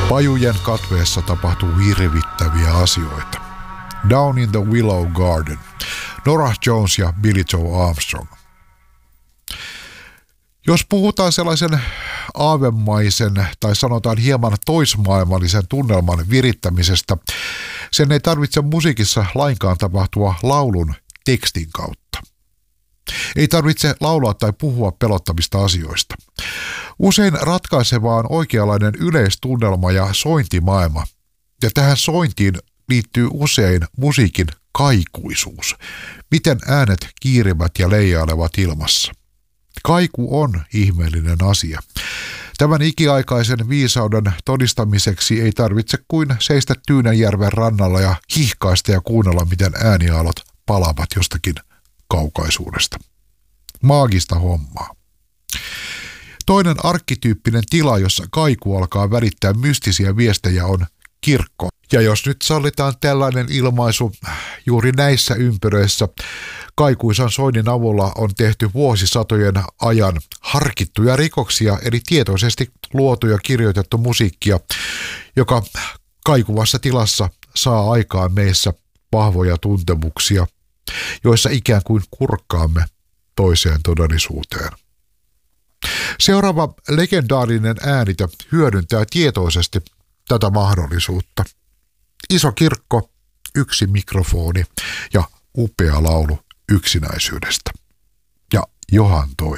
Pajujen katveessa tapahtuu hirvittäviä asioita. Down in the Willow Garden. Norah Jones ja Billie Joe Armstrong. Jos puhutaan sellaisen aavemaisen tai sanotaan hieman toismaailmallisen tunnelman virittämisestä, sen ei tarvitse musiikissa lainkaan tapahtua laulun tekstin kautta. Ei tarvitse laulaa tai puhua pelottavista asioista. Usein ratkaisevaa on oikeanlainen yleistunnelma ja sointimaailma, ja tähän sointiin liittyy usein musiikin kaikuisuus, miten äänet kiirivät ja leijailevat ilmassa. Kaiku on ihmeellinen asia. Tämän ikiaikaisen viisauden todistamiseksi ei tarvitse kuin seistä Tyynenjärven rannalla ja hihkaista ja kuunnella, miten ääniaallot palaavat jostakin kaukaisuudesta. Maagista hommaa. Toinen arkkityyppinen tila, jossa kaiku alkaa välittää mystisiä viestejä, on kirkko. Ja jos nyt sallitaan tällainen ilmaisu, juuri näissä ympyröissä kaikuisan soinnin avulla on tehty vuosisatojen ajan harkittuja rikoksia, eli tietoisesti luotu ja kirjoitettu musiikkia, joka kaikuvassa tilassa saa aikaan meissä vahvoja tuntemuksia, joissa ikään kuin kurkkaamme toiseen todellisuuteen. Seuraava legendaarinen äänitö hyödyntää tietoisesti tätä mahdollisuutta. Iso kirkko, yksi mikrofoni ja upea laulu yksinäisyydestä. Ja johan toi.